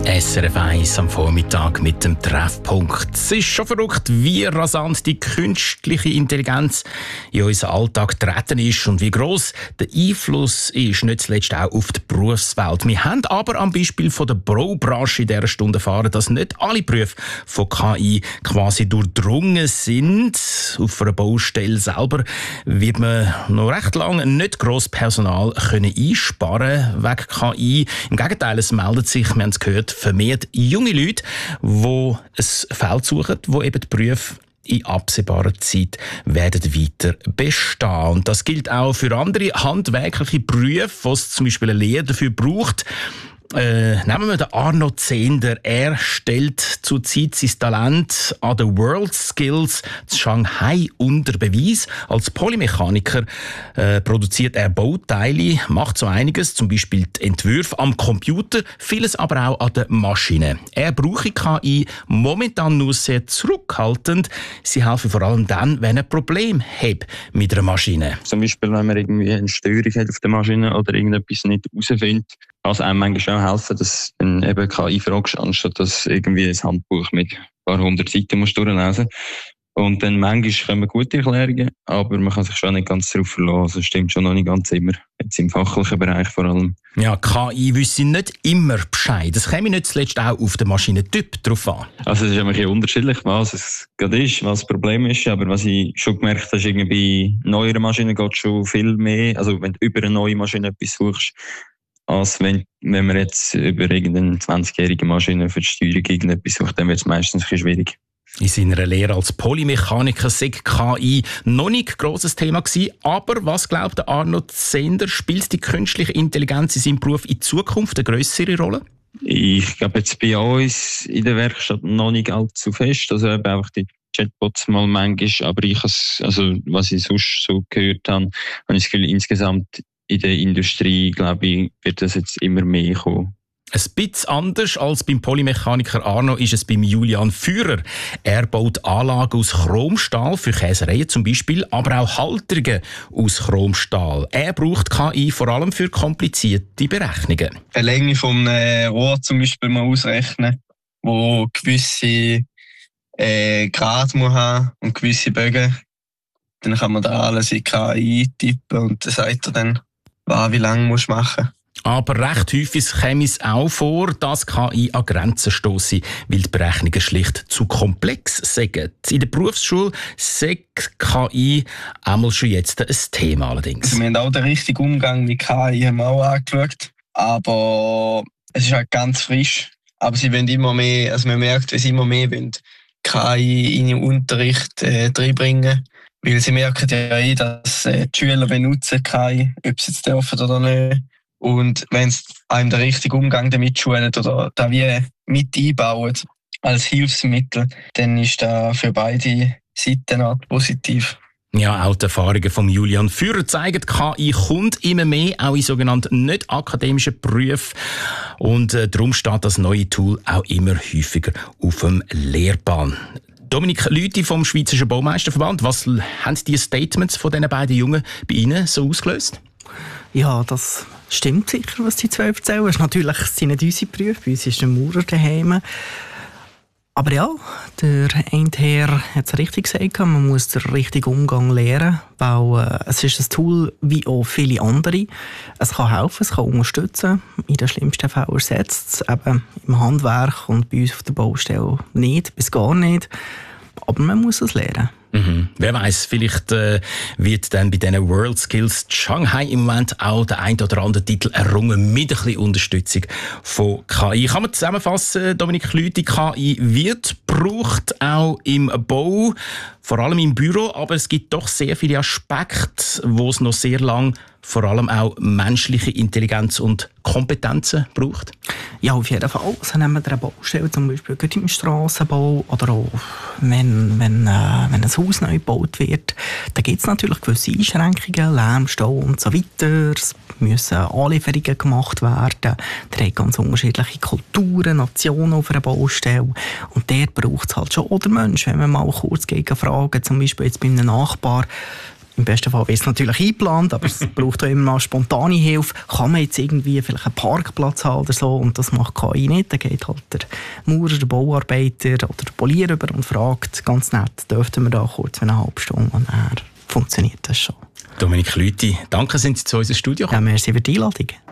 SRF 1 am Vormittag mit dem Treffpunkt. Es ist schon verrückt, wie rasant die künstliche Intelligenz in unseren Alltag getreten ist und wie gross der Einfluss ist, nicht zuletzt auch auf die Berufswelt. Wir haben aber am Beispiel von der Baubranche in dieser Stunde erfahren, dass nicht alle Berufe von KI quasi durchdrungen sind. Auf einer Baustelle selber wird man noch recht lange nicht gross Personal einsparen wegen KI. Im Gegenteil, es meldet sich, wir haben es gehört, vermehrt junge Leute, die ein Feld suchen, wo eben die Berufe in absehbarer Zeit werden weiter bestehen. Und das gilt auch für andere handwerkliche Berufe, wo es zum Beispiel eine Lehre dafür braucht. Nehmen wir den Arno Zehnder. Er stellt zurzeit sein Talent an den World Skills in Shanghai unter Beweis. Als Polymechaniker produziert er Bauteile, macht so einiges, zum Beispiel die Entwürfe am Computer, vieles aber auch an der Maschine. Er brauche KI momentan nur sehr zurückhaltend. Sie helfen vor allem dann, wenn er ein Problem hat mit einer Maschine. Zum Beispiel, wenn man irgendwie eine Störung hat auf der Maschine oder irgendetwas nicht herausfindet, kann es einem manchmal auch helfen, dass du eben KI fragst, anstatt dass irgendwie ein Handbuch mit ein paar hundert Seiten musst durchlesen. Und dann manchmal kommen gute Erklärungen, aber man kann sich schon nicht ganz darauf verlassen. Das stimmt schon noch nicht ganz immer, jetzt im fachlichen Bereich vor allem. Ja, KI wüsste nicht immer Bescheid. Das käme nicht zuletzt auch auf den Maschinentyp drauf an. Also es ist ein bisschen unterschiedlich, was es gerade ist, was das Problem ist. Aber was ich schon gemerkt habe, ist irgendwie bei neueren Maschinen geht schon viel mehr. Also wenn du über eine neue Maschine etwas suchst, als wenn man jetzt über irgendeine 20-jährige Maschine für die Steuerung irgendetwas sucht, dann wird es meistens ein bisschen schwierig. In seiner Lehre als Polymechaniker sei KI noch nicht ein grosses Thema gewesen. Aber was glaubt Arno Zehnder, spielt die künstliche Intelligenz in seinem Beruf in Zukunft eine grössere Rolle? Ich glaube jetzt bei uns in der Werkstatt noch nicht allzu fest. Also eben einfach die Chatbots mal manchmal, aber was ich sonst so gehört habe, habe ich das Gefühl, insgesamt in der Industrie, glaube ich, wird das jetzt immer mehr kommen. Ein bisschen anders als beim Polymechaniker Arno ist es beim Julian Führer. Er baut Anlagen aus Chromstahl für Käsereien zum Beispiel, aber auch Halterungen aus Chromstahl. Er braucht KI vor allem für komplizierte Berechnungen. Eine Länge vom Rohr zum Beispiel mal ausrechnen, wo gewisse Grad muss haben und gewisse Bögen. Dann kann man da alles in KI eintippen und dann sagt er dann, wie lange musst du machen. Aber recht häufig käme es auch vor, dass KI an Grenzen stosse, weil die Berechnungen schlicht zu komplex sind. In der Berufsschule sagt KI einmal schon jetzt ein Thema allerdings. Also wir haben auch den richtigen Umgang mit KI haben wir auch angeschaut, aber es ist halt ganz frisch. Aber sie wollen immer mehr, also man merkt, wie sie immer mehr wollen, KI in den Unterricht reinbringen. Weil sie merken ja dass die Schüler benutzen KI, ob sie es dürfen oder nicht. Und wenn sie einem den richtigen Umgang damit schulen oder da wie mit einbauen als Hilfsmittel, dann ist das für beide Seiten positiv. Ja, auch die Erfahrungen von Julian Führer zeigen, KI kommt immer mehr, auch in sogenannten nicht akademischen Berufen. Und darum steht das neue Tool auch immer häufiger auf dem Lehrplan. Dominik Lüthi vom Schweizerischen Baumeisterverband, was haben die Statements von diesen beiden Jungen bei Ihnen so ausgelöst? Ja, das stimmt sicher, was die zwei erzählen. Es ist natürlich nicht unsere Berufe, bei uns ist der Maurer daheim. Aber ja, der eine Herr hat es richtig gesagt, man muss den richtigen Umgang lernen, weil es ist ein Tool wie auch viele andere. Es kann helfen, es kann unterstützen. In den schlimmsten Fällen ersetzt es eben im Handwerk und bei uns auf der Baustelle nicht, bis gar nicht. Aber man muss es lernen. Mhm. Wer weiss, vielleicht wird dann bei diesen World Skills Shanghai im Moment auch der ein oder andere Titel errungen mit ein bisschen Unterstützung von KI. Kann man zusammenfassen, Dominik Lüthi, KI wird gebraucht, auch im Bau, vor allem im Büro, aber es gibt doch sehr viele Aspekte, wo es noch sehr lang vor allem auch menschliche Intelligenz und Kompetenzen braucht? Ja, auf jeden Fall. Also nehmen wir eine Baustelle, zum Beispiel im Strassenbau oder auch wenn ein Haus neu gebaut wird, da gibt es natürlich gewisse Einschränkungen, Lärm, Stau und so weiter. Es müssen Anlieferungen gemacht werden. Da haben ganz unterschiedliche Kulturen, Nationen auf einer Baustelle. Und dort braucht es halt schon oder Mensch, wenn man mal kurz gegen fragen, zum Beispiel jetzt bei einem Nachbar, Im besten Fall wird es natürlich eingeplant, aber es braucht auch immer mal spontane Hilfe. Kann man jetzt irgendwie vielleicht einen Parkplatz haben oder so, und das macht KI nicht. Dann geht halt der Maurer, der Bauarbeiter oder der Polier über und fragt ganz nett, dürften wir da kurz eine halbe Stunde, und dann funktioniert das schon. Dominik Lüthi, danke, sind Sie zu unserem Studio gekommen. Ja, merci für die Einladung.